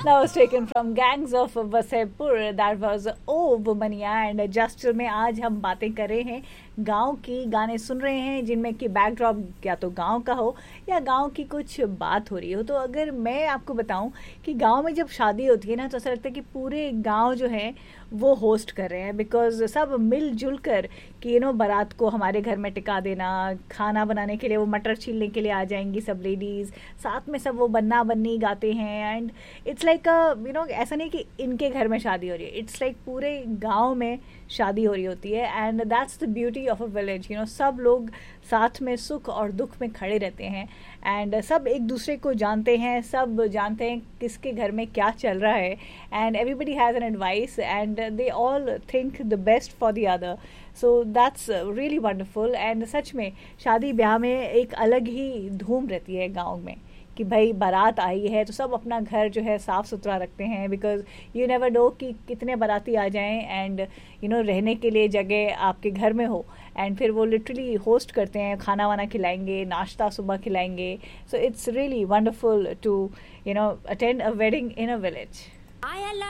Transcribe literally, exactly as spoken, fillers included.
That was taken from Gangs of Wasseypur. That was O वुमनिया. And just में आज हम बातें कर रहे हैं गांव की, गाने सुन रहे हैं जिनमें कि बैकड्रॉप या तो गांव का हो या गांव की कुछ बात हो रही हो. तो अगर मैं आपको बताऊं कि गांव में जब शादी होती है ना, तो ऐसा लगता है कि पूरे गांव जो है वो होस्ट कर रहे हैं, बिकॉज सब मिलजुल कर कि यू नो बारात को हमारे घर में टिका देना, खाना बनाने के लिए वो मटर छीलने के लिए आ जाएंगी सब लेडीज़, साथ में सब वो बन्ना बन्नी गाते हैं. And it's like you know ऐसा नहीं कि इनके घर में शादी हो रही है, इट्स लाइक like पूरे गांव में शादी हो रही होती है. And that's the beauty of a village. You know सब लोग साथ में सुख और दुख में खड़े रहते हैं एंड सब एक दूसरे को जानते हैं, सब जानते हैं किसके घर में क्या चल रहा है. And everybody has an advice and they all think the best for the other. So that's really wonderful. And such में शादी ब्याह में एक अलग ही धूम रहती है गाँव में कि भाई बारात आई है तो सब अपना घर जो है साफ़ सुथरा रखते हैं, बिकॉज यू नेवर नो कि कितने बाराती आ जाएं एंड यू नो रहने के लिए जगह आपके घर में हो. एंड फिर वो लिटरली होस्ट करते हैं, खाना वाना खिलाएंगे, नाश्ता सुबह खिलाएंगे. So it's really wonderful to you know attend a wedding in a village.